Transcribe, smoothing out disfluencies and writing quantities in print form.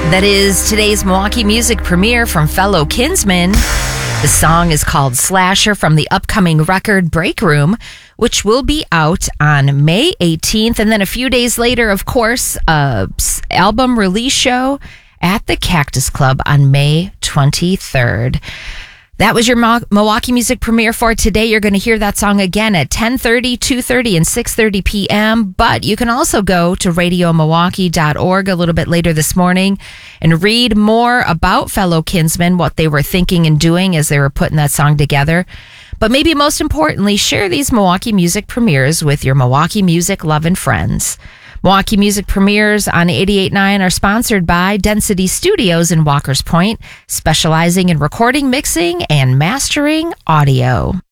That is today's Milwaukee music premiere from fellow Kinsmen. The song is called Slasher from the upcoming record Break Room, which will be out on May 18th. And then a few days later, of course, album release show at the Cactus Club on May 23rd. That was your Milwaukee music premiere for today. You're going to hear that song again at 10:30, 2:30, and 6:30 p.m. But you can also go to radiomilwaukee.org a little bit later this morning and read more about fellow Kinsmen, what they were thinking and doing as they were putting that song together. But maybe most importantly, share these Milwaukee music premieres with your Milwaukee music loving friends. Milwaukee Music Premieres on 88.9 are sponsored by Density Studios in Walker's Point, specializing in recording, mixing, and mastering audio.